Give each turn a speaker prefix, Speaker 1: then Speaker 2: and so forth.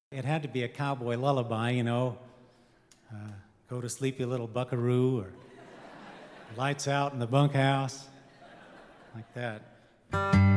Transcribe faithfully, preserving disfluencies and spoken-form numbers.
Speaker 1: It had to be a cowboy lullaby, you know, uh, Go to Sleepy Little Buckaroo, or Lights Out in the Bunkhouse, like that.